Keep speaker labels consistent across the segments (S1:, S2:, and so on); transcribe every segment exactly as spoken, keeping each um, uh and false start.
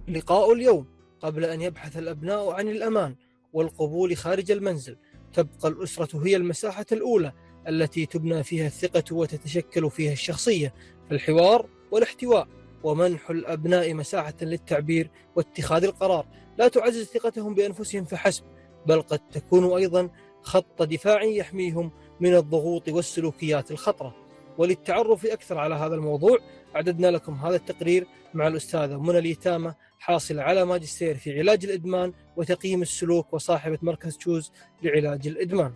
S1: لقاء اليوم. قبل أن يبحث الأبناء عن الأمان والقبول خارج المنزل، تبقى الأسرة هي المساحة الأولى التي تبنى فيها الثقة وتتشكل فيها الشخصية. فالحوار والاحتواء ومنح الأبناء مساحة للتعبير واتخاذ القرار لا تعزز ثقتهم بأنفسهم فحسب، بل قد تكون أيضا خط دفاع يحميهم من الضغوط والسلوكيات الخطرة. وللتعرف أكثر على هذا الموضوع أعددنا لكم هذا التقرير مع الأستاذة منى اليتامى، حاصل على ماجستير في علاج الإدمان وتقييم السلوك وصاحبة مركز تشوز لعلاج الإدمان.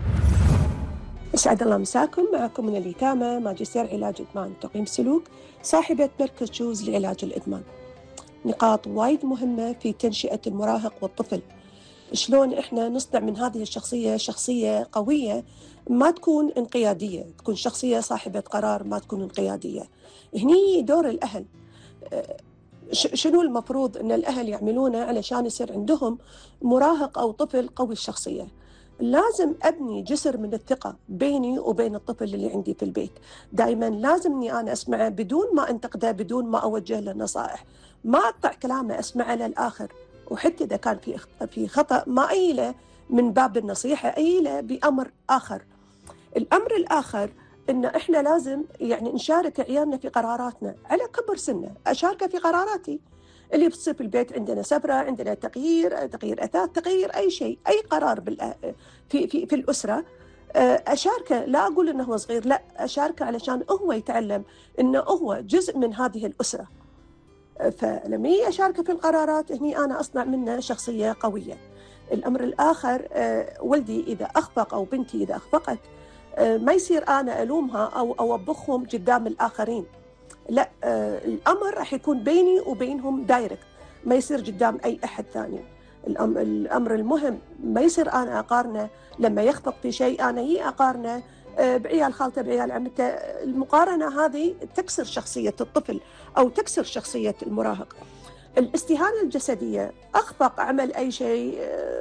S2: أسعد الله مساكم. معكم منى اليتامى، ماجستير علاج إدمان وتقييم السلوك، صاحبة مركز تشوز لعلاج الإدمان. نقاط وايد مهمة في تنشئة المراهق والطفل. شلون إحنا نصنع من هذه الشخصية شخصية قوية، ما تكون انقيادية، تكون شخصية صاحبة قرار، ما تكون انقيادية. هني دور الأهل. شنو المفروض أن الأهل يعملونه علشان يصير عندهم مراهق أو طفل قوي الشخصية؟ لازم أبني جسر من الثقة بيني وبين الطفل اللي عندي في البيت. دائما لازم أني أنا أسمعه بدون ما أنتقده، بدون ما أوجه له نصائح، ما أقطع كلامه، أسمعه للآخر. وحتى إذا كان في في خطأ ما أيله من باب النصيحة، أيله بأمر آخر. الأمر الآخر إن إحنا لازم يعني نشارك عيالنا في قراراتنا على كبر سنه. أشاركه في قراراتي اللي بتصير في البيت. عندنا سفرة، عندنا تغيير تغيير أثاث، تغيير أي شيء، أي قرار في في في الأسرة، أشاركه. لا أقول إنه هو صغير، لا، أشاركه علشان هو يتعلم إنه هو جزء من هذه الأسرة. فلما أشاركه في القرارات، هني أنا أصنع منه شخصية قوية. الأمر الآخر، ولدي إذا أخفق أو بنتي إذا أخفقت، ما يصير أنا ألومها أو أوبخهم قدام الآخرين. لا، الأمر راح يكون بيني وبينهم دايركت، ما يصير قدام أي أحد ثاني. الأمر المهم ما يصير أنا أقارنه لما يخفق في شيء، أنا هي أقارنه بعيال خالته بعيال عمته. المقارنة هذه تكسر شخصية الطفل أو تكسر شخصية المراهق. الاستهانة الجسدية، أخفق، عمل أي شيء،